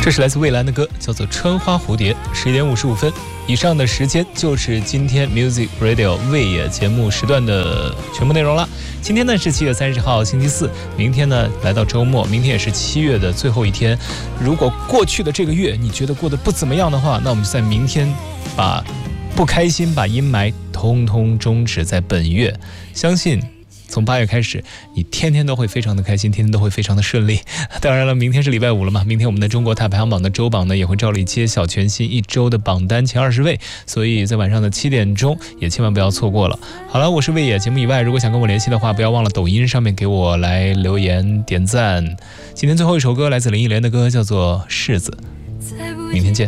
这是来自蔚蓝的歌，叫做《春花蝴蝶》。11点55分，以上的时间就是今天 Music Radio 蔚野节目时段的全部内容了。今天呢是7月30号星期四，明天呢来到周末，明天也是7月的最后一天。如果过去的这个月你觉得过得不怎么样的话，那我们就在明天把不开心、把阴霾通通终止在本月。相信从8月开始，你天天都会非常的开心，天天都会非常的顺利。当然了，明天是礼拜5了嘛，明天我们的中国台排行榜的周榜呢也会照例揭晓全新一周的榜单前20位，所以在晚上的7点钟也千万不要错过了。好了，我是魏野，节目以外如果想跟我联系的话，不要忘了抖音上面给我来留言点赞。今天最后一首歌来自林忆莲的歌，叫做《柿子》。明天见。